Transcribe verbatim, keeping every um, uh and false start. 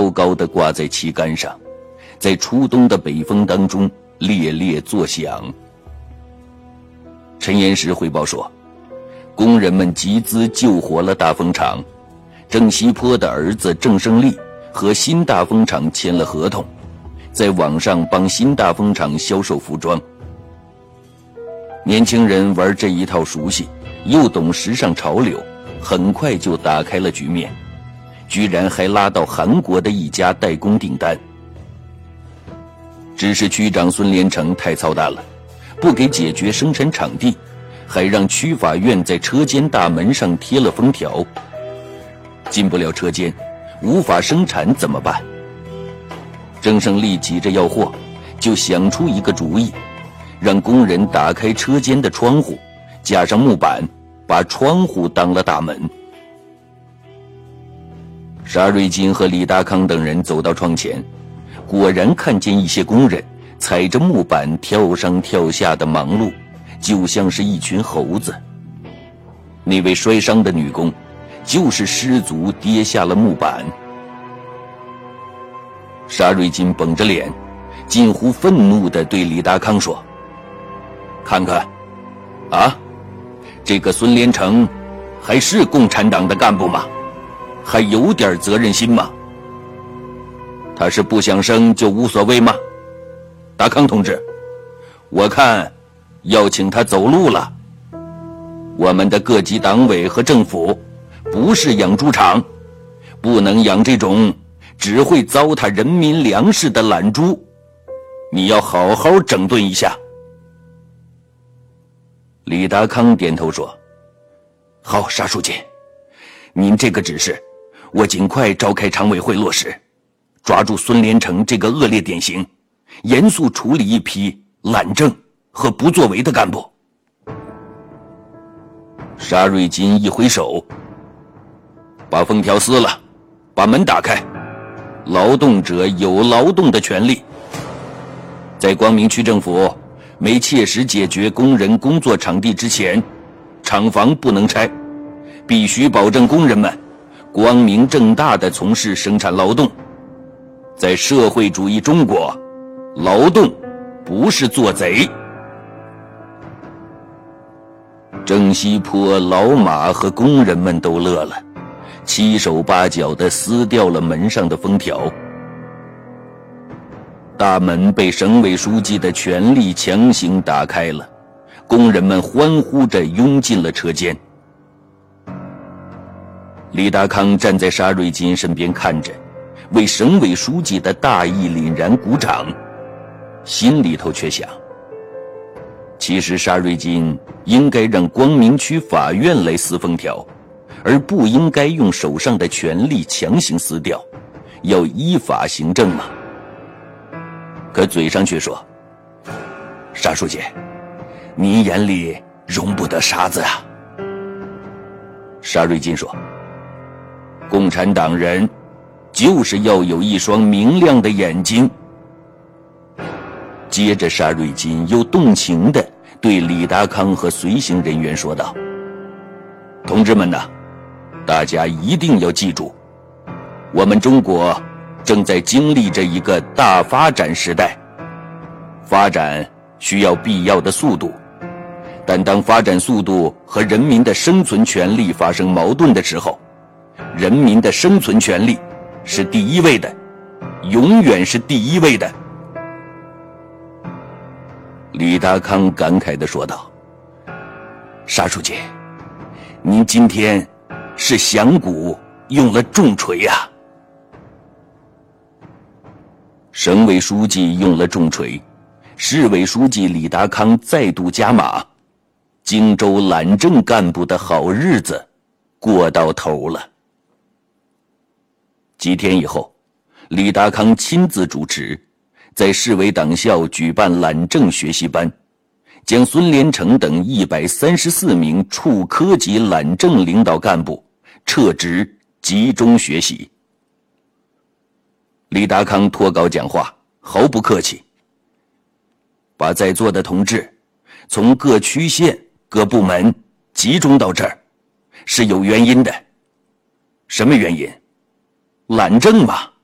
高高地挂在旗杆上，在初冬的北风当中猎猎作响。陈岩石汇报说，工人们集资救活了大风厂，郑西坡的儿子郑胜利和新大风厂签了合同，在网上帮新大风厂销售服装。年轻人玩这一套熟悉，又懂时尚潮流，很快就打开了局面，居然还拉到韩国的一家代工订单。只是区长孙连成太操蛋了，不给解决生产场地，还让区法院在车间大门上贴了封条。进不了车间，无法生产怎么办？郑胜利急着要货，就想出一个主意，让工人打开车间的窗户，加上木板，把窗户当了大门。沙瑞金和李达康等人走到窗前，果然看见一些工人踩着木板跳上跳下的忙碌，就像是一群猴子。那位摔伤的女工就是失足跌下了木板。沙瑞金绷着脸，近乎愤怒地对李达康说：“看看，啊，这个孙连成还是共产党的干部吗？还有点责任心吗？他是不想生就无所谓吗？达康同志，我看要请他走路了。我们的各级党委和政府不是养猪场，不能养这种只会糟蹋人民粮食的懒猪，你要好好整顿一下。”李达康点头说：“好，沙书记，您这个指示，我尽快召开常委会落实，抓住孙连成这个恶劣典型，严肃处理一批懒政和不作为的干部。”沙瑞金一挥手，把封条撕了，把门打开。劳动者有劳动的权利。在光明区政府没切实解决工人工作场地之前，厂房不能拆，必须保证工人们光明正大地从事生产劳动。在社会主义中国，劳动不是做贼。郑西坡、老马和工人们都乐了，七手八脚地撕掉了门上的封条。大门被省委书记的权力强行打开了，工人们欢呼着拥进了车间。李达康站在沙瑞金身边看着，为省委书记的大义凛然鼓掌，心里头却想，其实沙瑞金应该让光明区法院来撕封条，而不应该用手上的权力强行撕掉，要依法行政嘛。可嘴上却说：“沙书记，你眼里容不得沙子啊。”沙瑞金说：“共产党人就是要有一双明亮的眼睛。”接着沙瑞金又动情地对李达康和随行人员说道：“同志们呐，大家一定要记住，我们中国正在经历着一个大发展时代，发展需要必要的速度，但当发展速度和人民的生存权利发生矛盾的时候，人民的生存权利是第一位的，永远是第一位的。”李达康感慨地说道：“沙书记，您今天是响鼓用了重锤呀。”省委书记用了重锤，市委书记李达康再度加码，荆州懒政干部的好日子过到头了。几天以后，李达康亲自主持，在市委党校举办懒政学习班，将孙连成等一百三十四名处科级懒政领导干部撤职集中学习。李达康脱稿讲话，毫不客气，把在座的同志从各区县、各部门集中到这儿，是有原因的。什么原因？懒政嘛。